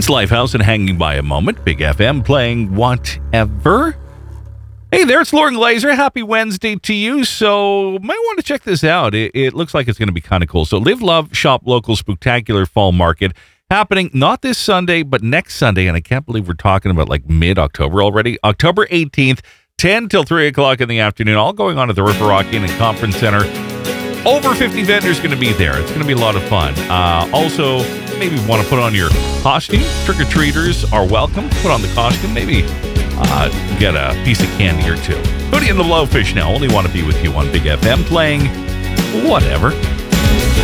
It's Lifehouse and Hanging by a Moment. Big FM playing Whatever. Hey there, it's Lauren Glazer. Happy Wednesday to you. So, might want to check this out. It looks like it's going to be kind of cool. So, Live, Love, Shop Local Spectacular Fall Market happening not this Sunday, but next Sunday. And I can't believe we're talking about like mid-October already. October 18th, 10 till 3 o'clock in the afternoon. All going on at the River Rocking and Conference Center. Over 50 vendors going to be there. It's going to be a lot of fun. Also, maybe want to put on your costume. Trick-or-treaters are welcome. Put on the costume. Maybe get a piece of candy or two. Hootie and the Blowfish now. Only want to be with you on Big FM playing Whatever.